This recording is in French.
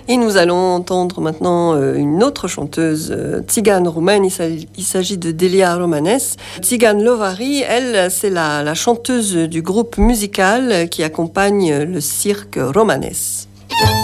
Et nous allons entendre maintenant une autre chanteuse tzigane roumaine. Il s'agit de Delia Romanes. Tzigane Lovari, elle, c'est la chanteuse du groupe musical qui accompagne le cirque Romanes.